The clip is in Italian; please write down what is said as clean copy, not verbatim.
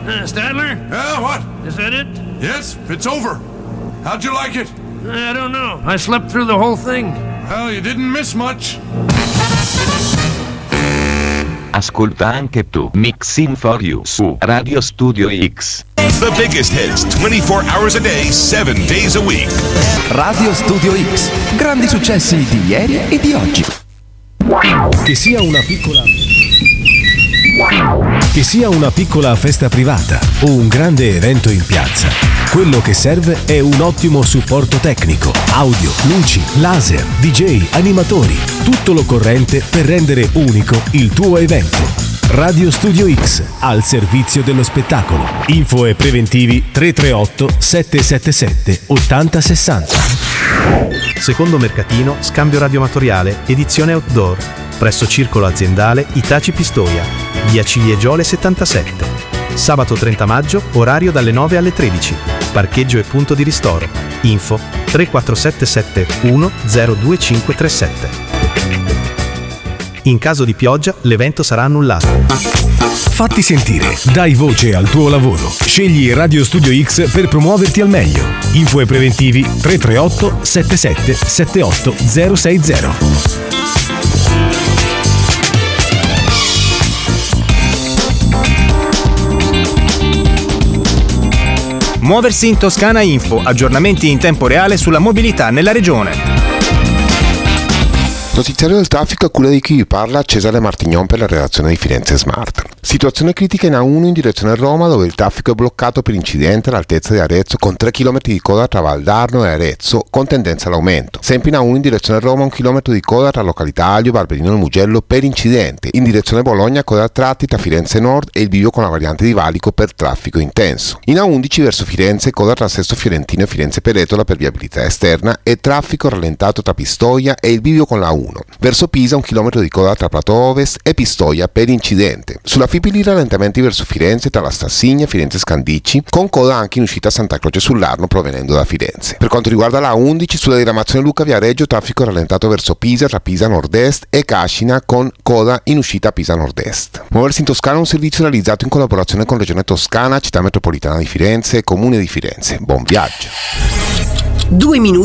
Stadler? Yeah, what? Is that it? Yes, it's over. How'd you like it? I don't know. I slept through the whole thing. Well, you didn't miss much. Ascolta anche tu Mixing for You su Radio Studio X. The biggest hits 24 hours a day, 7 days a week. Radio Studio X. Grandi successi di ieri e di oggi. Che sia una piccola festa privata o un grande evento in piazza, quello che serve è un ottimo supporto tecnico, audio, luci, laser, DJ, animatori, tutto l'occorrente per rendere unico il tuo evento. Radio Studio X, al servizio dello spettacolo. Info e preventivi 338 777 8060. Secondo mercatino, scambio radioamatoriale, edizione outdoor, presso Circolo Aziendale Itaci Pistoia, via Ciliegiole 77. Sabato 30 maggio, orario dalle 9 alle 13. Parcheggio e punto di ristoro. Info 34771 02537. In caso di pioggia, l'evento sarà annullato. Fatti sentire, dai voce al tuo lavoro. Scegli Radio Studio X per promuoverti al meglio. Info e preventivi 338 77 78 060. Muoversi in Toscana Info, aggiornamenti in tempo reale sulla mobilità nella regione. Notiziario del traffico a cura di chi vi parla, Cesare Martignon per la redazione di Firenze Smart. Situazione critica in A1 in direzione Roma, dove il traffico è bloccato per incidente all'altezza di Arezzo con 3 km di coda tra Valdarno e Arezzo con tendenza all'aumento. Sempre in A1 in direzione Roma 1 chilometro di coda tra località Aglio, Barberino e Mugello per incidente. In direzione Bologna coda a tratti tra Firenze Nord e il bivio con la variante di Valico per traffico intenso. In A11 verso Firenze coda tra Sesto Fiorentino e Firenze Peretola per viabilità esterna e traffico rallentato tra Pistoia e il bivio con la 1. Verso Pisa 1 chilometro di coda tra Prato Ovest e Pistoia per incidente. Sulla Fipili rallentamenti verso Firenze tra la Stassigna e Firenze Scandicci, con coda anche in uscita a Santa Croce sull'Arno provenendo da Firenze. Per quanto riguarda la A11 sulla diramazione Luca Viareggio, traffico rallentato verso Pisa tra Pisa Nord-Est e Cascina con coda in uscita a Pisa Nord-Est. Muoversi in Toscana è un servizio realizzato in collaborazione con Regione Toscana, Città Metropolitana di Firenze e Comune di Firenze. Buon viaggio! 2 minuti